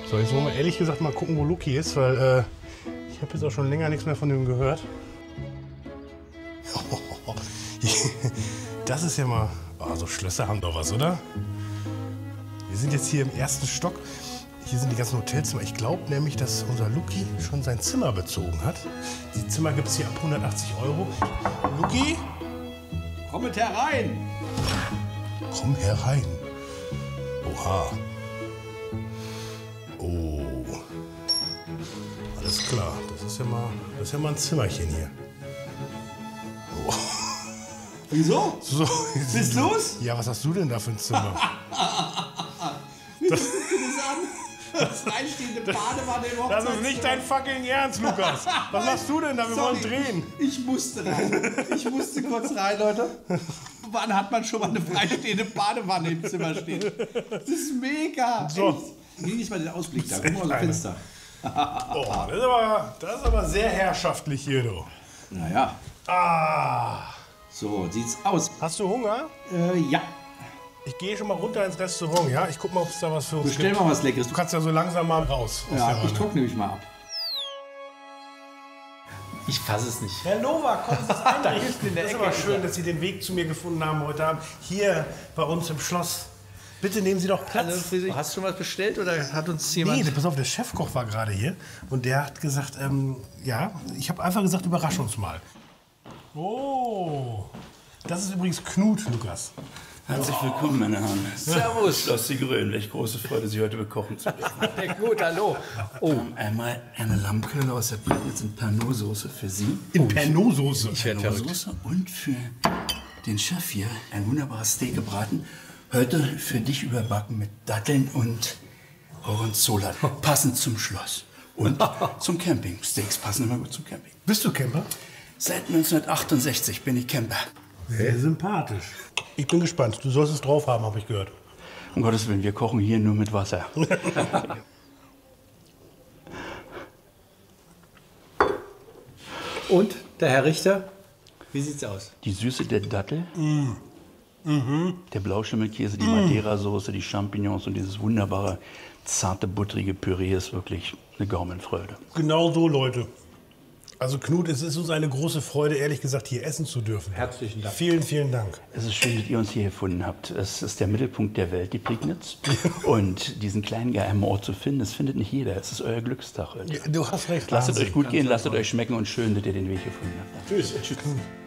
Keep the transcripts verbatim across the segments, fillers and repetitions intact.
So, jetzt wollen wir ehrlich gesagt mal gucken, wo Luki ist, weil äh, ich habe jetzt auch schon länger nichts mehr von ihm gehört. Das ist ja mal... Oh, so Schlösser haben doch was, oder? Wir sind jetzt hier im ersten Stock. Hier sind die ganzen Hotelzimmer. Ich glaube nämlich, dass unser Luki schon sein Zimmer bezogen hat. Die Zimmer gibt es hier ab hundertachtzig Euro. Luki? Komm mit herein! Komm herein. Oha. Oh. Alles klar. Das ist ja mal, das ist ja mal ein Zimmerchen hier. Oh. Wieso? So. Bist los? Ja, was hast du denn da für ein Zimmer? Das, das reinstehende Badewanne im Das ist nicht dein fucking Ernst, Lukas. Was machst du denn da? Wir Sorry, wollen drehen. Ich musste rein. Ich musste kurz rein, Leute. Wann hat man schon mal eine freistehende Badewanne im Zimmer stehen? Das ist mega. So. Genieß mal den Ausblick da. Guck mal aus dem Fenster. Oh, das ist aber, das ist aber sehr herrschaftlich hier, du. Naja. Ah. So sieht's aus. Hast du Hunger? Äh, ja. Ich gehe schon mal runter ins Restaurant, ja? Ich guck mal, ob es da was für uns Bestell gibt. mal was Leckeres. Du kannst ja so langsam mal raus. aus der Ja, ich Wanne. trockne mich mal ab. Ich fasse es nicht. Herr Nova, kommen Sie einrichten. Das ist aber schön, dass Sie den Weg zu mir gefunden haben heute Abend. Hier bei uns im Schloss. Bitte nehmen Sie doch Platz. Also, hast du schon was bestellt oder hat uns jemand... Nee, pass auf, der Chefkoch war gerade hier und der hat gesagt, ähm, ja, ich habe einfach gesagt, überrasch uns mal. Oh, das ist übrigens Knut, Lukas. Herzlich willkommen, meine Herren. Servus. Schloss die Grillen. Welche große Freude, Sie heute bekochen zu dürfen. Gut, hallo. Oh. Einmal eine Lammkeule aus der Prinz in Pernod-Soße für Sie. In Pernod-Soße. Ich werde verrückt. Pernod-Soße und für den Chef hier ein wunderbares Steak gebraten. Heute für dich überbacken mit Datteln und Gorgonzola. Passend zum Schloss. Und zum Camping. Steaks passen immer gut zum Camping. Bist du Camper? Seit neunzehnhundertachtundsechzig bin ich Camper. Sehr sympathisch. Ich bin gespannt. Du sollst es drauf haben, habe ich gehört. Um Gottes Willen, wir kochen hier nur mit Wasser. Und, der Herr Richter, wie sieht's aus? Die Süße der Dattel, mm. mhm. der Blauschimmelkäse, die mm. Madeira-Soße, die Champignons und dieses wunderbare, zarte, buttrige Püree ist wirklich eine Gaumenfreude. Genau so, Leute. Also Knut, es ist uns eine große Freude, ehrlich gesagt, hier essen zu dürfen. Herzlichen Dank. Vielen, vielen Dank. Es ist schön, dass ihr uns hier gefunden habt. Es ist der Mittelpunkt der Welt, die Prignitz. Und diesen kleinen geheimen Ort zu finden, das findet nicht jeder. Es ist euer Glückstag. Ja, du hast recht. Lasst es Wahnsinn. euch gut gehen, lasst es euch schmecken und schön, dass ihr den Weg gefunden habt. Tschüss. Tschüss.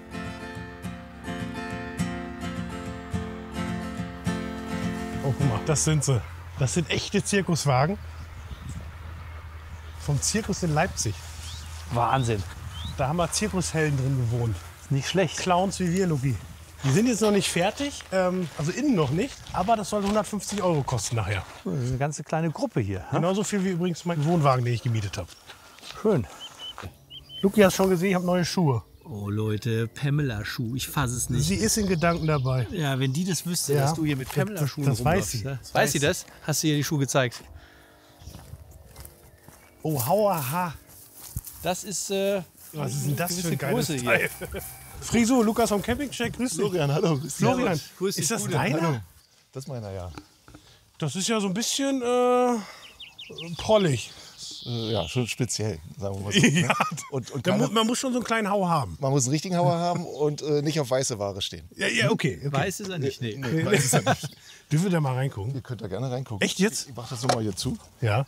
Oh, guck mal, das sind sie. Das sind echte Zirkuswagen. Vom Zirkus in Leipzig. Wahnsinn. Da haben wir Zirkushelden drin gewohnt. Ist nicht schlecht. Clowns wie wir, Luki. Die sind jetzt noch nicht fertig, ähm, also innen noch nicht, aber das soll hundertfünfzig Euro kosten nachher. Das ist eine ganze kleine Gruppe hier. Ha? Genauso viel wie übrigens mein Wohnwagen, den ich gemietet habe. Schön. Luki, hast schon gesehen, ich habe neue Schuhe. Oh Leute, Pamela-Schuh, ich fasse es nicht. Sie ist in Gedanken dabei. Ja, wenn die das wüsste, Ja. dass du hier mit Pamela-Schuhen Das- das weiß rumläufst, sie. ne? Das Weiß weiß sie das? Hast du ihr die Schuhe gezeigt? Oh, hauaha. Das ist, äh, Was ist denn das für gewisse ein geiles Größe Teil? Friso, Lukas vom Campingcheck, grüß dich. Florian, hallo. Grüß dich. Florian, Grüß dich, ist das Gude. deiner? Hallo. Das ist meiner, ja. Das ist ja so ein bisschen äh, prollig. Äh, ja, schon speziell, sagen wir mal so. Ja, ne? Und, und da keine, mu man muss schon so einen kleinen Hau haben. man muss einen richtigen Hauer haben und äh, nicht auf weiße Ware stehen. Ja, ja, okay. okay. weiß ist er nicht. Nee. Nee, weiß es ja nicht. Dürfen wir da mal reingucken? Ihr könnt da gerne reingucken. Echt jetzt? Ich mach das nochmal hier zu. Ja.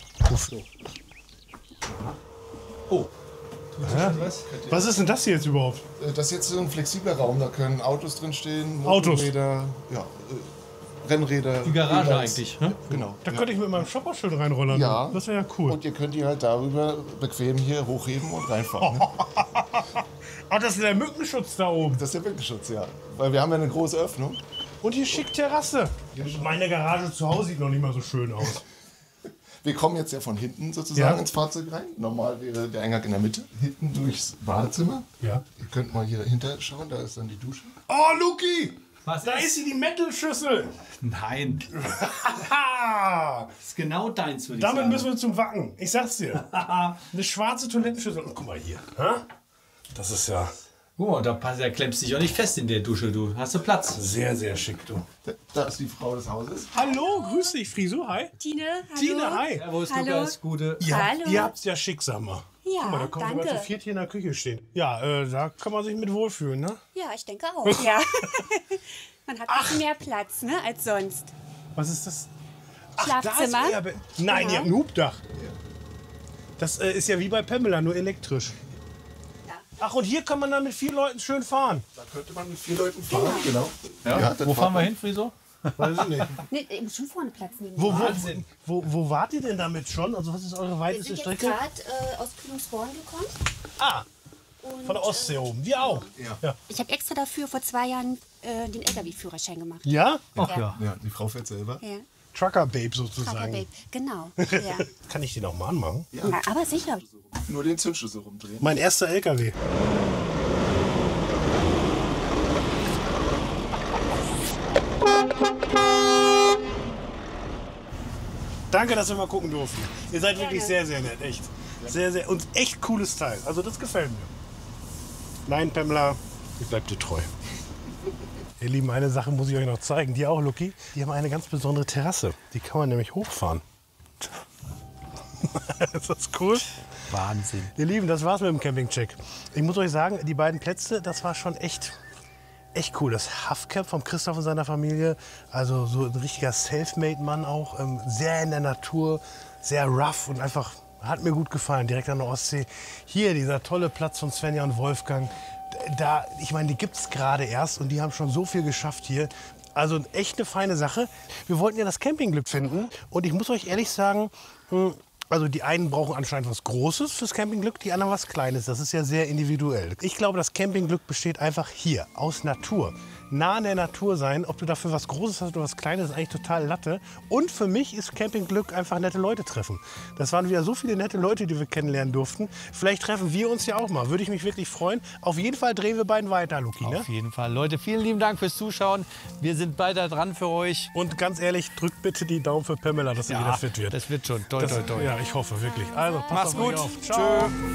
Oh. Ja. Was ist denn das hier jetzt überhaupt? Äh, Das ist jetzt so ein flexibler Raum. Da können Autos drin stehen, Autos? Motorräder, ja, äh, Rennräder. Die Garage E-Bikes. eigentlich, ne? Genau. Da ja. könnte ich mit meinem Shopper schön reinrollern. Ja. Das wäre ja cool. Und ihr könnt die halt darüber bequem hier hochheben und reinfahren. Ne? Ah, das ist der Mückenschutz da oben. Das ist der Winkelschutz, ja. Weil wir haben ja eine große Öffnung. Und hier schick Terrasse. Meine Garage zu Hause sieht noch nicht mal so schön aus. Wir kommen jetzt ja von hinten sozusagen Ja. ins Fahrzeug rein. Normal wäre der Eingang in der Mitte, hinten durchs Badezimmer. Ja. Ihr könnt mal hier dahinter schauen, da ist dann die Dusche. Oh, Luki! Was Da ist sie, die Metal-Schüssel. Nein. Haha! Das ist genau deins, würde ich Damit sagen. müssen wir zum Wacken. Ich sag's dir. Eine schwarze Toilettenschüssel. Und guck mal hier. Hä? Das ist ja... Guck mal, da, passt- da klemmst du dich auch nicht fest in der Dusche, du. Hast du Platz? Sehr, sehr schick, du. Da, da ist die Frau des Hauses. Hallo, grüß dich, Friso, hi. Tine, hallo. Tine, hi. Servus, Hallo. Lukas, Gute. Ihr, habt- Hallo. ihr habt's ja schick, sag mal. Ja, Guck mal, da kommt danke. jemand zu viert hier in der Küche stehen. Ja, äh, da kann man sich mit wohlfühlen, ne? Ja, ich denke auch. Ja. Man hat ein bisschen mehr Platz, ne, als sonst. Was ist das? Schlafzimmer. Da ist euer Bett. Nein, Ja. ihr habt ein Hubdach. Das äh, ist ja wie bei Pamela, nur elektrisch. Ja. Ach, und hier kann man dann mit vier Leuten schön fahren. Da könnte man mit vier Leuten fahren. Genau. Ja? Ja, dann Wo fahrt fahren wir man- hin, Friso? Weiß ich nicht. Nee, ihr müsst schon vorne Platz nehmen. Wo, wo, Wahnsinn. wo, wo wart ihr denn damit schon? Also was ist eure Wir weiteste sind jetzt Strecke? gerade äh, aus Kühlungsborn gekommen. Ah, Und, von der Ostsee oben. Wir auch. Ja. Ja? Äh, ich habe extra dafür vor zwei Jahren äh, den L K W-Führerschein gemacht. Ja? Ach ja. Ja, die Frau fährt selber. Ja. Trucker-Babe Papa sozusagen. Babe. Genau. Ja. Kann ich den auch mal anmachen? Ja, aber sicher. Nur den Zündschlüssel rumdrehen. Mein erster L K W. Danke, dass wir mal gucken durften. Ihr seid wirklich sehr, sehr nett, echt. Sehr, sehr, und echt cooles Teil. Also das gefällt mir. Nein, Pamela, ich bleib dir treu. Ihr Lieben, eine Sache muss ich euch noch zeigen. Die auch, Lucky. Die haben eine ganz besondere Terrasse. Die kann man nämlich hochfahren. Ist das cool? Wahnsinn. Ihr Lieben, das war's mit dem Campingcheck. Ich muss euch sagen, die beiden Plätze, das war schon echt, echt cool. Das Huffcamp vom Christoph und seiner Familie, also so ein richtiger Selfmade-Mann auch, ähm, sehr in der Natur, sehr rough und einfach, hat mir gut gefallen, direkt an der Ostsee. Hier dieser tolle Platz von Svenja und Wolfgang, da, ich meine, die gibt's gerade erst und die haben schon so viel geschafft hier. Also echt eine feine Sache. Wir wollten ja das Campingglück finden und ich muss euch ehrlich sagen, hm, also die einen brauchen anscheinend was Großes fürs Campingglück, die anderen was Kleines. Das ist ja sehr individuell. Ich glaube, das Campingglück besteht einfach hier, aus Natur. Nah an der Natur sein, ob du dafür was Großes hast oder was Kleines, ist eigentlich total Latte. Und für mich ist Campingglück einfach nette Leute treffen. Das waren wieder so viele nette Leute, die wir kennenlernen durften. Vielleicht treffen wir uns ja auch mal. Würde ich mich wirklich freuen. Auf jeden Fall drehen wir beiden weiter, Luki. Ne? Auf jeden Fall. Leute, vielen lieben Dank fürs Zuschauen. Wir sind beide dran für euch. Und ganz ehrlich, drückt bitte die Daumen für Pamela, dass sie wieder fit wird. Das wird schon. Toi, Das- toi, toi. Ja, ich hoffe wirklich. Also, passt Mach's auf euch gut. auf. Ciao.